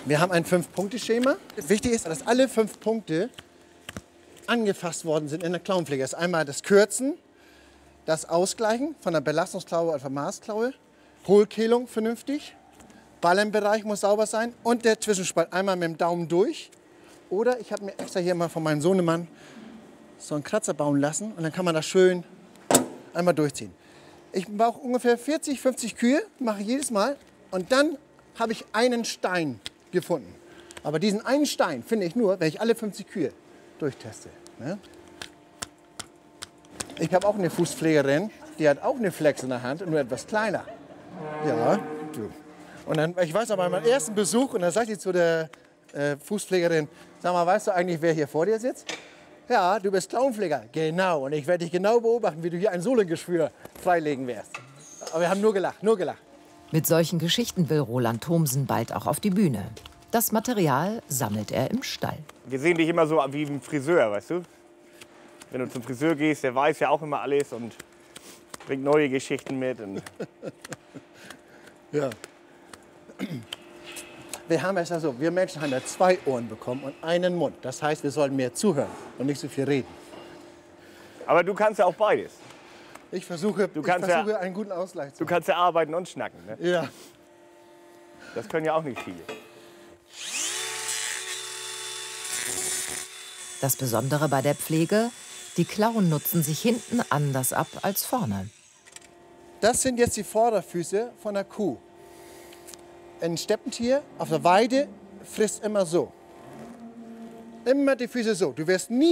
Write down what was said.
Wir haben ein 5-Punkte-Schema. Wichtig ist, dass alle 5 Punkte angefasst worden sind in der Klauenpflege. Das ist einmal das Kürzen, das Ausgleichen von der Belastungsklaue auf der Maßklaue, Hohlkehlung vernünftig, Ballenbereich muss sauber sein und der Zwischenspalt einmal mit dem Daumen durch. Oder ich habe mir extra hier mal von meinem Sohnemann so einen Kratzer bauen lassen und dann kann man das schön einmal durchziehen. Ich brauche ungefähr 40, 50 Kühe, mache ich jedes Mal und dann habe ich einen Stein gefunden. Aber diesen einen Stein finde ich nur, wenn ich alle 50 Kühe durchteste. Ne? Ich habe auch eine Fußpflegerin, die hat auch eine Flex in der Hand, nur etwas kleiner. Ja, du. Und dann, ich weiß noch bei meinem ersten Besuch, und dann sagte ich zu der Fußpflegerin, sag mal, weißt du eigentlich, wer hier vor dir sitzt? Ja, du bist Klauenpfleger. Genau, und ich werde dich genau beobachten, wie du hier ein Sohlengeschwür freilegen wirst. Aber wir haben nur gelacht, nur gelacht. Mit solchen Geschichten will Roland Thomsen bald auch auf die Bühne. Das Material sammelt er im Stall. Wir sehen dich immer so wie ein Friseur, weißt du? Wenn du zum Friseur gehst, der weiß ja auch immer alles und bringt neue Geschichten mit. Und ja. Wir haben es ja so, wir Menschen haben ja 2 Ohren bekommen und einen Mund. Das heißt, wir sollen mehr zuhören und nicht so viel reden. Aber du kannst ja auch beides. Ich versuche einen guten Ausgleich zu Du kannst ja arbeiten und schnacken, ne? Ja. Das können ja auch nicht viele. Das Besondere bei der Pflege, die Klauen nutzen sich hinten anders ab als vorne. Das sind jetzt die Vorderfüße von der Kuh. Ein Steppentier auf der Weide frisst immer so. Immer die Füße so. Du wirst nie